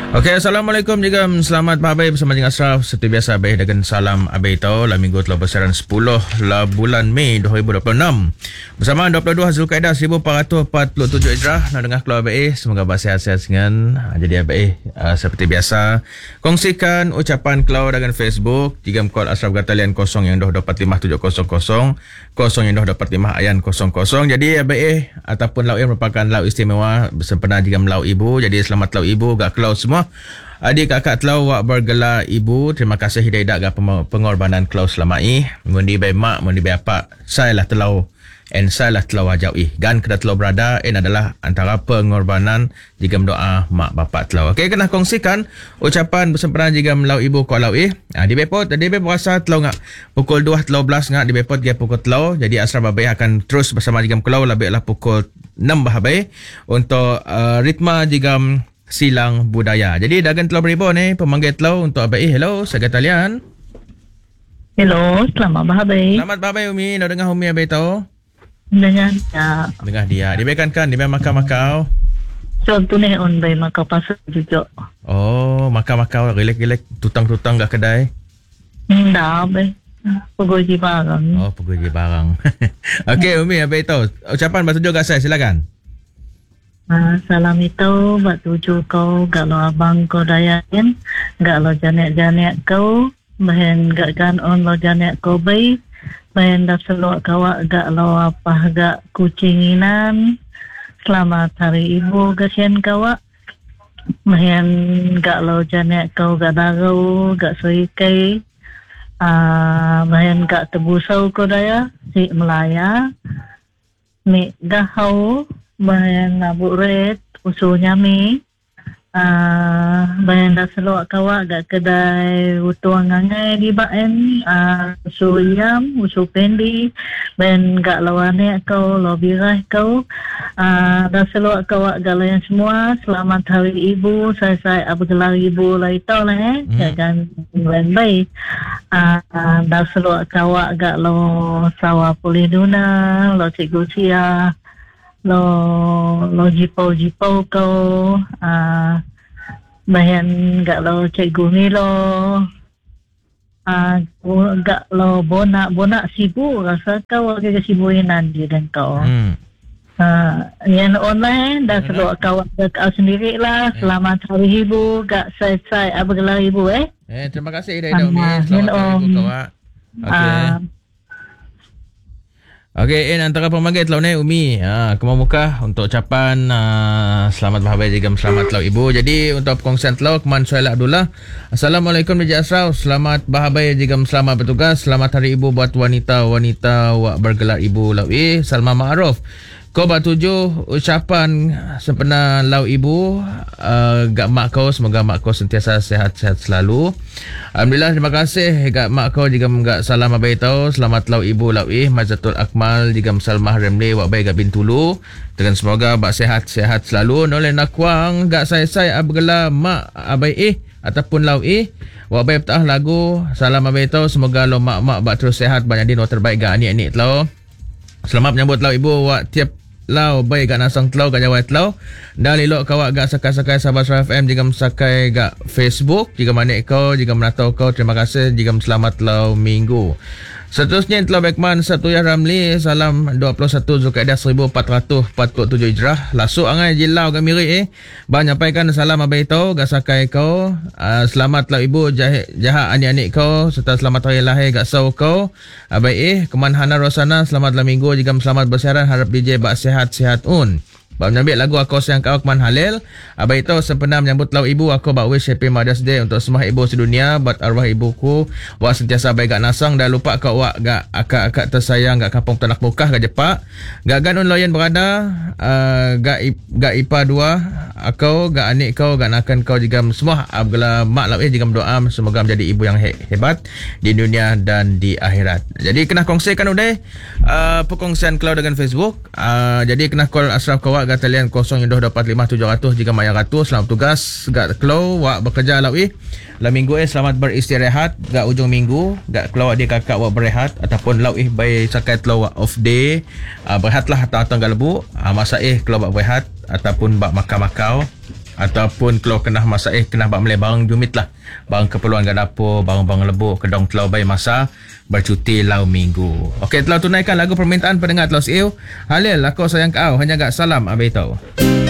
Okey, Assalamualaikum juga selamat pagi bersama dengan Ashraf. Seperti biasa Abay dengan salam Abay tahu lah minggu telah bersaran 10 lah bulan Mei 2026. Bersama 22 Zulkaidah 1447 Hijrah. Nak dengar keluar Abay, semoga bersihat-sihat dengan. Jadi Abay seperti biasa kongsikan ucapan keluar dengan Facebook jika call Ashraf Gatalian 0 yang 2457000 0 yang 245 ayan 00. Jadi Abay ataupun lau merupakan lau istimewa sempena jika lau ibu. Jadi selamat lau ibu gak keluar semua. Adik kakak telau wak bergelar ibu. Terima kasih hidak gak pengorbanan kelau selama ini. Mengundi bayi mak, mengundi bayi apa. Saya lah telau. And saya lah telau wajau gan kena telau berada. Adalah antara pengorbanan jika mendoa mak bapak telau. Okey, kena kongsikan ucapan bersempena jika melau ibu kau lau di Bepot. Di Bepot rasa telau ngak pukul 2 telau belas ngak di Bepot dia pukul telau. Jadi Asra Babai akan terus bersama jika kelau lebih lah pukul 6 bahabai untuk ritma jika silang budaya. Jadi dagan telah beribu ni pemanggil telah untuk Abai. Hello, saya Gatalian. Hello, selamat bahabai. Selamat bahabai Umi. Nak dengar Umi Abai tahu? Dengar dia. Dengar dia. Dibaikan kan? Dibaik makau-makau. So, tu ni on bay makau pasal juga. Oh, makau-makau. Relek-relek. Tutang-tutang kat kedai. Dah, bay. Pukul je barang. Oh, pukul je barang. Okey, Umi Abai tahu. Ucapan bahasa juga saya. Silakan. Salam itu buat tuju kau, gak lo abang kau dayakin, gak lo janek-janek kau, bahan gak gan on lo janek kau bayi, bahan dah selok kawak gak lo apa gak kucinginan. Selamat hari ibu kasihan kawak, bahan gak lo janek kau gak darau, gak soikai, bahan gak tebusau kau daya, si Melaya, mi gahau. Bayan nabuk red, usulnya mi. Bayan dah selok kawak gak kedai utuang ngangai di baen. Usul yam, usul pendi. Bayan gak lawanek kau, lo birah kau. Dah selok kawak gak layan semua. Selamat hari ibu. Saya bergelar ibu lah itu lah Jangan bayan baik. Dah selok kawak gak lo sawah pulih duna, lo cikgu sia. Lo jipau kau bahan gak lo cikgu ni lo gak lo bonak sibuk rasa kau agak sibuin nanti dan kau yang online dah selalu kau kau sendiri lah. Selamat hari ibu gak saya bergelar ibu terima kasih Ida Umi. Selamat hari ibu kawak. Okey, antara pemanggil telau ni Umi, kemuka untuk ucapan selamat bahagia jika selamat telau ibu. Jadi untuk perkongsian telau Keman Suhaila Abdullah. Assalamualaikum DJ Ashraf. Selamat bahagia jika selamat bertugas. Selamat hari ibu buat wanita-wanita wak bergelar ibu lawi. Salma Ma'ruf. Kau buat 7 ucapan sempena lau ibu gak mak kau, semoga mak kau sentiasa sehat-sehat selalu. Alhamdulillah, terima kasih gak mak kau jika gak salam abai tahu. Selamat lau ibu lawi Mazatul Akmal jika Salmah Remli wak baik gak bintulu. Dengan semoga bak sehat-sehat selalu. Noleh nakwang gak saya bergelar mak abai ataupun lau wak baik petah lagu salam abai tahu. Semoga lo mak-mak bak terus sehat, banyak dino terbaik gak anik-anik telau. Selamat menyambut lau ibu wak tiap lau baik gak nasang telau gak jawai telau. Dah lelok kawak gak sakai-sakai sahabat Ashraf FM jika sakai gak Facebook jika manik kau jika menatau kau. Terima kasih jika selamat telau minggu. Seterusnya telau Bekman Satuyah Ramli. Salam 21 Zulkaidah 1447 Hijrah. Lasuk angai jilau gak miri Bah nyampaikan salam abai tau gak sakai kau. Selamat telau ibu jahat anik-anik kau serta selamat hari lahir gak sau kau. Abai Keman Hana Rosana. Selamat telau minggu jika selamat bersiaran. Harap DJ bak sehat-sehat un. Bak menyambut lagu aku sayang kau Keman Halil. Abai tahu sempena menyambut lau ibu aku bak wish happy Mother's Day untuk semua ibu sedunia. Buat arwah ibuku wak sentiasa baik gak nasang. Dah lupa kau wak gak akak-akak tersayang gak kampung tanak mukah gak jepak. Gak ganun loyan berada. Gak ipa dua. Aku gak anik kau gak nakan kau jika semua abgala mak lau jika berdoa semoga menjadi ibu yang hebat di dunia dan di akhirat. Jadi kena kongsikan udah perkongsian cloud dengan Facebook. Jadi kena call Ashraf kawak Gatalian 0254700 jika maya ratus. Selamat tugas gak kelau wak bekerja lawi la minggu selamat beristirahat gak ujung minggu gak kelau dia kakak wak berehat ataupun lawi by sakai kelau wak off day berehatlah atau gak lebu masa kelau wak berehat ataupun bak makau-makau ataupun kalau kena masa kena bak melai barang jumit lah, barang keperluan kat dapur, barang-barang lebuk kedong telau bay masa bercuti lau minggu. Okey, telah tunaikan lagu permintaan pendengar telau siu. Halil, aku sayang kau, hanya gak salam abai tau.